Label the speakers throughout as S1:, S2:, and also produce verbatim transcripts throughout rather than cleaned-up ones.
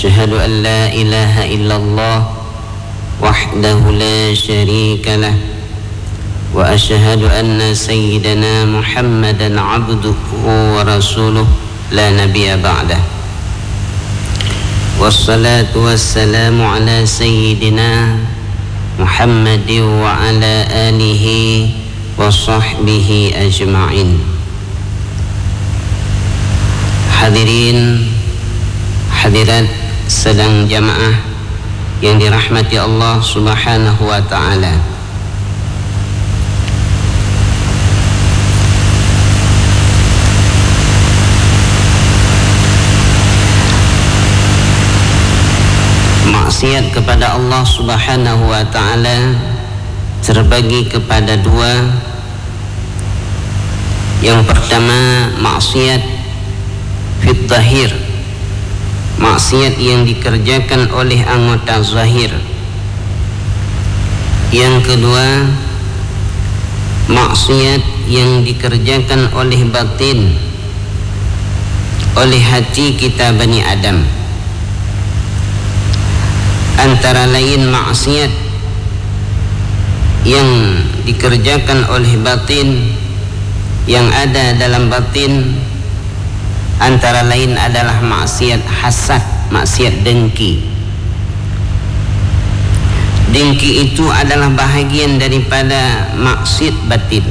S1: أشهد أن لا إله إلا الله وحده لا شريك له وأشهد أن سيدنا محمدا عبده ورسوله لا نبي بعده والصلاة والسلام على سيدنا محمد وعلى آله وصحبه أجمعين. Hadirin hadirat sedang jamaah yang dirahmati Allah Subhanahu wa taala. Maksiat kepada Allah Subhanahu wa taala terbagi kepada dua. Yang pertama, maksiat fit zahir, maksiat yang dikerjakan oleh anggota zahir. Yang kedua, maksiat yang dikerjakan oleh batin, oleh hati kita Bani Adam. Antara lain maksiat yang dikerjakan oleh batin, yang ada dalam batin, antara lain adalah maksiat hasad, maksiat dengki. Dengki itu adalah bahagian daripada maksiat batin.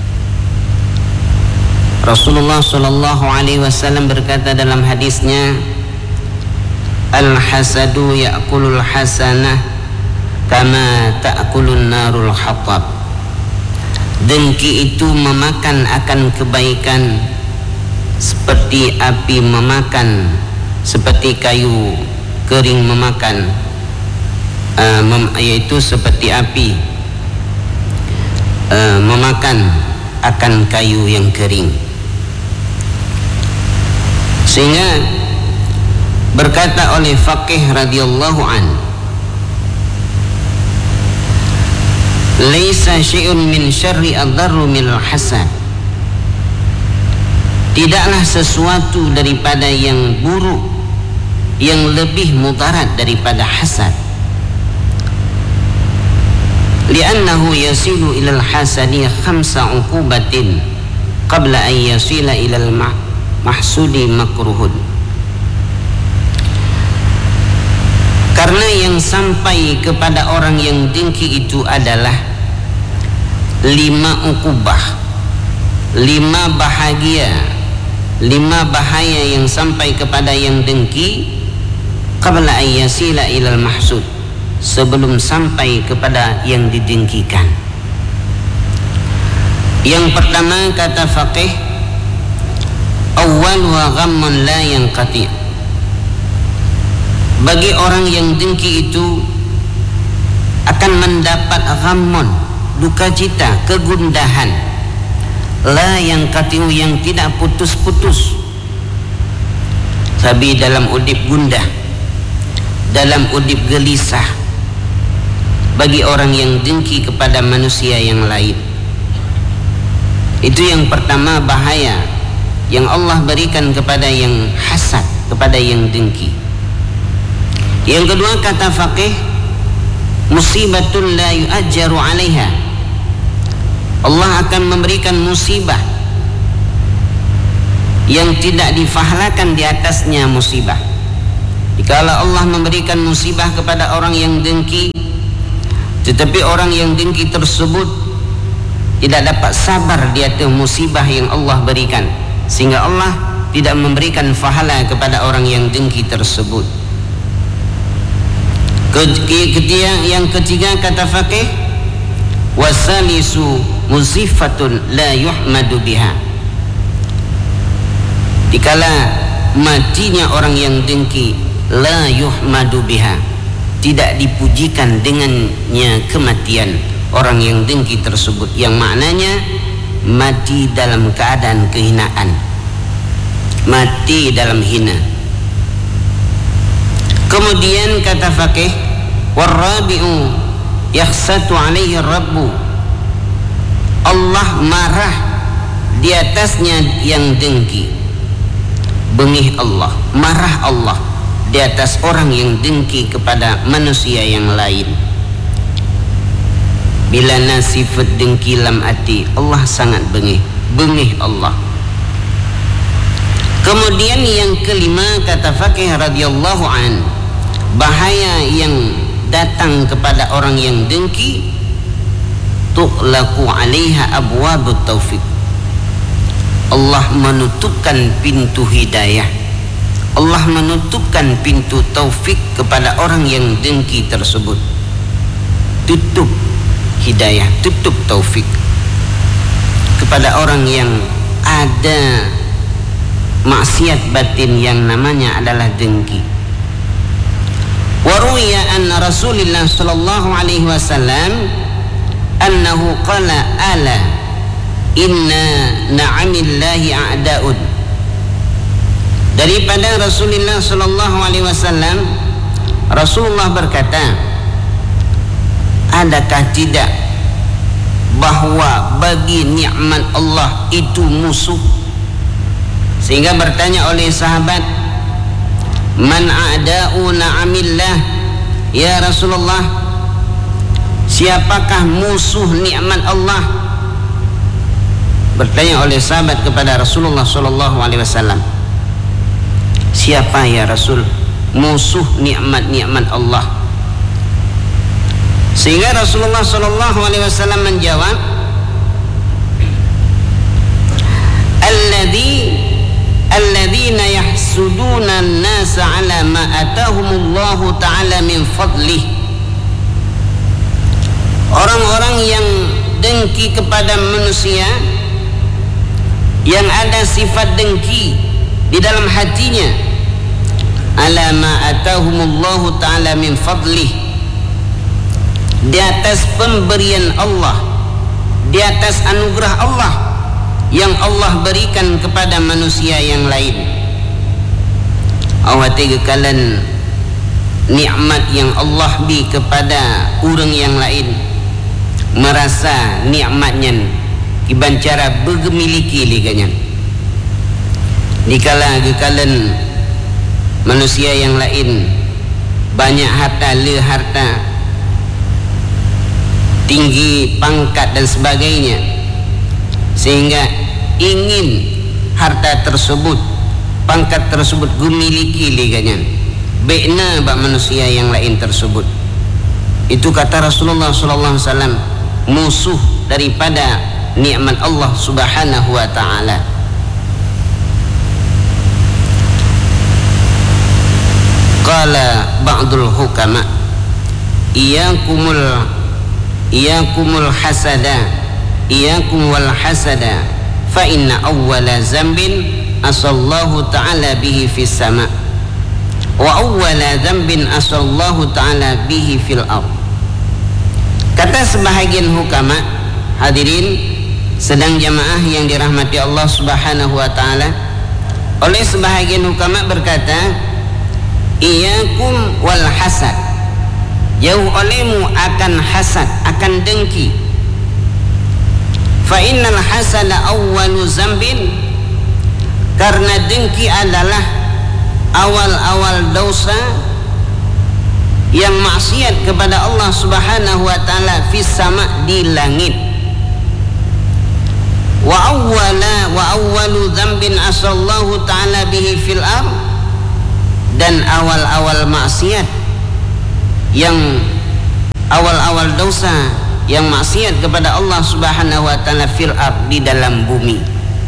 S1: Rasulullah sallallahu alaihi wasallam berkata dalam hadisnya, al-hasadu ya'kulul hasanah kama ta'kulun narul hatab. Dengki itu memakan akan kebaikan seperti api memakan, seperti kayu kering memakan, uh, mem, yaitu seperti api uh, memakan akan kayu yang kering. Sehingga berkata oleh faqih radhiyallahu an, laisa syai'un min syarri adarru minal hasad. Tidaklah sesuatu daripada yang buruk yang lebih mudarat daripada hasad. Li'annahu yasilu ilal hasadi khamsa uqubatin qabla an yasila ilal mahsudi makruhun. Karena yang sampai kepada orang yang dengki itu adalah lima uqubah, lima bahagia, lima bahaya yang sampai kepada yang dengki qabla an yasila ilal mahsud, sebelum sampai kepada yang didengkikan. Yang pertama, kata faqih, awwal wa ghammun la yanqati. Bagi orang yang dengki itu akan mendapat ghammun, duka cita, kegundahan, la yang katiu, yang tidak putus-putus. Tapi dalam udip gundah, dalam udip gelisah bagi orang yang dengki kepada manusia yang lain. Itu yang pertama, bahaya yang Allah berikan kepada yang hasad, kepada yang dengki. Yang kedua, kata faqih, musibatun la yu'ajjaru 'alaiha. Allah akan memberikan musibah yang tidak difahalakan di atasnya musibah. Jikalau Allah memberikan musibah kepada orang yang dengki, tetapi orang yang dengki tersebut tidak dapat sabar di atas musibah yang Allah berikan, sehingga Allah tidak memberikan fahala kepada orang yang dengki tersebut. Ketiga, yang ketiga, kata faqih, wasalisu musifatun la yuhmadu biha. Dikala matinya orang yang dengki, la yuhmadu biha, tidak dipujikan dengannya kematian orang yang dengki tersebut, yang maknanya mati dalam keadaan kehinaan, mati dalam hina. Kemudian kata faqih, warrabi'u yakhsatu alaihi rabbu. Allah marah di atasnya yang dengki, bengih Allah, marah Allah di atas orang yang dengki kepada manusia yang lain. Bila nasifat dengki lam hati, Allah sangat bengih, bengih Allah. Kemudian yang kelima, kata Faqih radhiyallahu an, bahaya yang datang kepada orang yang dengki, tuqlaqu 'alaiha abwabut taufiq. Allah menutupkan pintu hidayah, Allah menutupkan pintu taufik kepada orang yang dengki tersebut. Tutup hidayah, tutup taufik kepada orang yang ada maksiat batin yang namanya adalah dengki. Wa ruwiya anna Rasulullah sallallahu alaihi wasallam annahu qala ala inna na'amillahi a'da'ud. Daripada Rasulullah sallallahu alaihi wasallam, Rasulullah berkata, adakah tidak bahwa bagi nikmat Allah itu musuh? Sehingga bertanya oleh sahabat, man a'da'u na'amillah, ya Rasulullah, siapakah musuh nikmat Allah? Bertanya oleh sahabat kepada Rasulullah sallallahu alaihi wasallam, siapa ya Rasul musuh nikmat-nikmat Allah? Sehingga Rasulullah sallallahu alaihi wasallam menjawab, alladzi alladzina yahsuduna an-nasa ala ma atahumullahu ta'ala min fadlih. Orang-orang yang dengki kepada manusia, yang ada sifat dengki di dalam hatinya, ala ma atahumullahu ta'ala min fadlih, di atas pemberian Allah, di atas anugerah Allah yang Allah berikan kepada manusia yang lain. Awati kekalan nikmat yang Allah beri kepada orang yang lain, merasa nikmatnya iban cara bergemiliki liganya. Dikala kekalan manusia yang lain banyak harta, le harta, tinggi pangkat dan sebagainya, sehingga ingin harta tersebut, pangkat tersebut gemiliki liganya, baikna bak manusia yang lain tersebut. Itu kata Rasulullah sallallahu alaihi wasallam, musuh daripada nikmat Allah subhanahu wa ta'ala. Qala ba'dul hukama iyakumul iyakumul hasada iyakum wal hasada fa inna awwala zambin asallahu ta'ala bihi fis sama wa awwala zambin asallahu ta'ala bihi fil ard. Kata sebahagian hukama, hadirin sedang jamaah yang dirahmati Allah subhanahu wa ta'ala, oleh sebahagian hukama berkata, iyakum wal hasad, jauh olehmu akan hasad, akan dengki. Fa innal hasada awwalu zambin, karena dengki adalah awal-awal dosa yang maksiat kepada Allah subhanahu wa ta'ala fis sama, di langit. Wa awwala wa awwalu dzambin asallahu ta'ala bihi fil ard, dan awal-awal maksiat yang awal-awal dosa yang maksiat kepada Allah subhanahu wa ta'ala fil ard, di dalam bumi.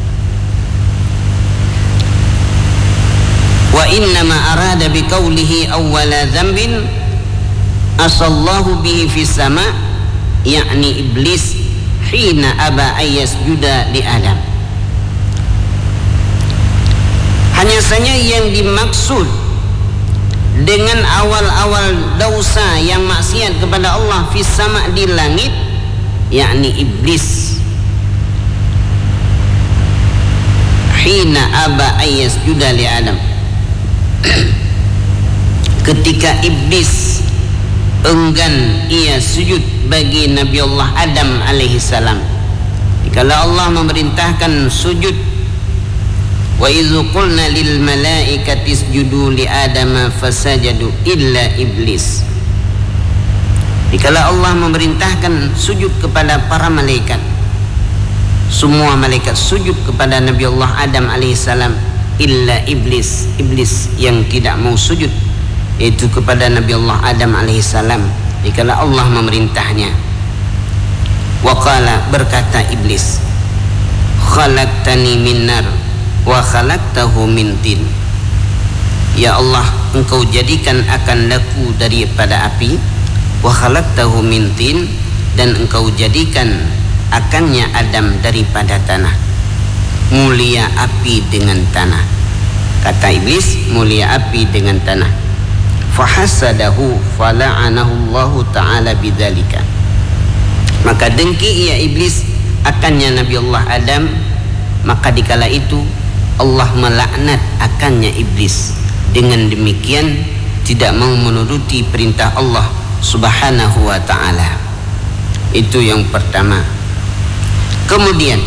S1: Wa innama arada biqaulihi awwala dzambin asallahu bihi fis sama, yakni iblis hina aba ayyasjuda li Adam. Hanya saja yang dimaksud dengan awal-awal dosa yang maksiat kepada Allah fis sama, di langit, yakni iblis hina aba ayyasjuda li Adam. Ketika iblis enggan ia sujud bagi Nabi Allah Adam alaihi salam, kalau Allah memerintahkan sujud wa idz qulna lil malaikati isjudu li adama fasajadu illa iblis. Dikala Allah memerintahkan sujud kepada para malaikat, semua malaikat sujud kepada Nabi Allah Adam alaihissalam, illa iblis, iblis yang tidak mau sujud, yaitu kepada Nabi Allah Adam alaihissalam dikala Allah memerintahnya. Wa qala, berkata iblis, khalaqtani min nar wa khalaqtahu min tin. Ya Allah, engkau jadikan akan laku daripada api, wa khalaqtahu min tin, dan engkau jadikan akannya Adam daripada tanah. Mulia api dengan tanah. Kata iblis, mulia api dengan tanah. Fahasadahu fala'anahu Allah Ta'ala bidzalika. Maka dengki ia iblis akannya Nabi Allah Adam. Maka dikala itu Allah melaknat akannya iblis. Dengan demikian tidak mau menuruti perintah Allah Subhanahu wa ta'ala. Itu yang pertama. Kemudian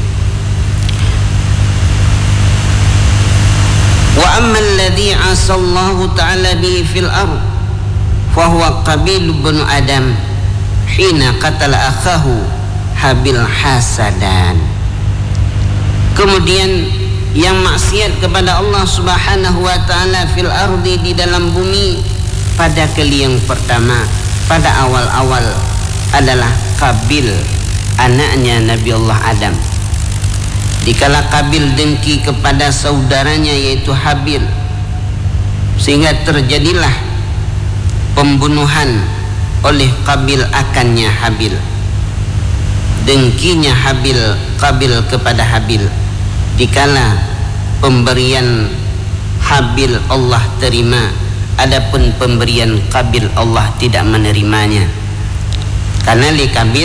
S1: wa ammal ladzi asallahu ta'ala bihi fil ard fa huwa Qabil bin Adam hina qatala akhahu Habil hasadan. Kemudian yang maksiat kepada Allah Subhanahu wa ta'ala fil ardi, di dalam bumi, pada kali yang pertama, pada awal-awal adalah Qabil, anaknya Nabi Allah Adam. Dikala Qabil dengki kepada saudaranya yaitu Habil, sehingga terjadilah pembunuhan oleh Qabil akannya Habil. Dengkinya Habil Qabil kepada Habil, dikala pemberian Habil Allah terima, adapun pemberian Qabil Allah tidak menerimanya. Karena li Qabil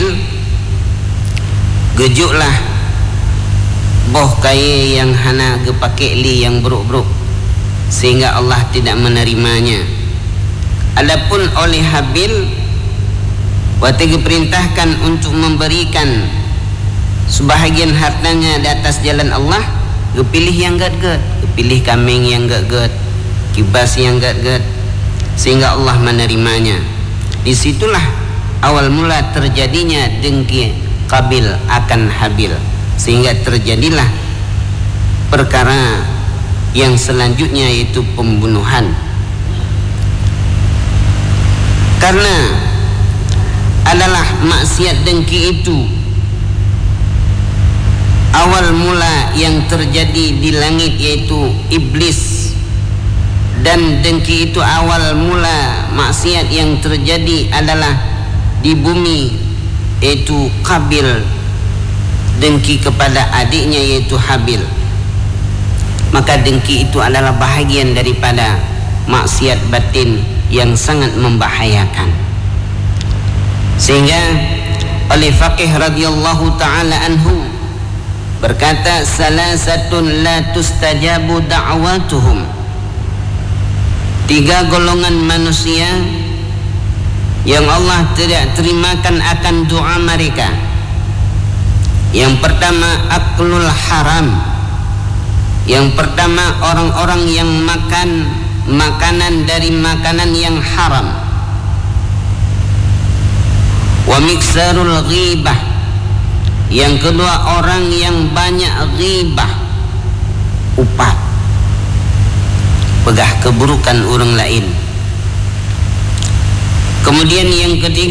S1: gejuklah boh kaya yang hana gepake li yang buruk-buruk, sehingga Allah tidak menerimanya. Adapun oleh Habil, waktu diperintahkan untuk memberikan sebahagian hartanya di atas jalan Allah, pilih yang gad-gad, pilih kambing yang gad-gad, kibas yang gad-gad, sehingga Allah menerimanya. Disitulah awal mula terjadinya dengki Qabil akan Habil, sehingga terjadilah perkara yang selanjutnya, yaitu pembunuhan. Karena adalah maksiat dengki itu awal mula yang terjadi di langit, yaitu iblis, dan dengki itu awal mula maksiat yang terjadi adalah di bumi, yaitu Qabil dengki kepada adiknya yaitu Habil. Maka dengki itu adalah bahagian daripada maksiat batin yang sangat membahayakan. Sehingga oleh Faqih radhiyallahu ta'ala anhu berkata, salasatun la tustajabu da'watuhum. Tiga golongan manusia yang Allah tidak terimakan akan doa mereka. Yang pertama, aklul haram. Yang pertama, orang-orang yang makan makanan dari makanan yang haram. Wa miksarul ghibah. Yang kedua, orang yang banyak ghibah, upat, pegah keburukan orang lain. Kemudian yang ketiga,